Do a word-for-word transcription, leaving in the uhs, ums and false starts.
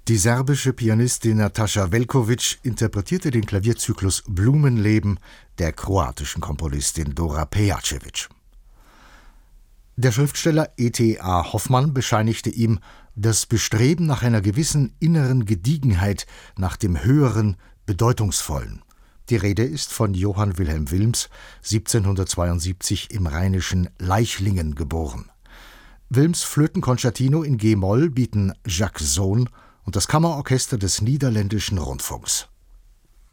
Die serbische Pianistin Nataša Velković interpretierte den Klavierzyklus Blumenleben der kroatischen Komponistin Dora Pejacević. Der Schriftsteller E T A Hoffmann bescheinigte ihm das Bestreben nach einer gewissen inneren Gediegenheit, nach dem Höheren, Bedeutungsvollen. Die Rede ist von Johann Wilhelm Wilms, siebzehnhundertzweiundsiebzig im rheinischen Leichlingen geboren. Wilms Flötenkonzertino in G-Moll bieten Jacques Zohn und das Kammerorchester des Niederländischen Rundfunks.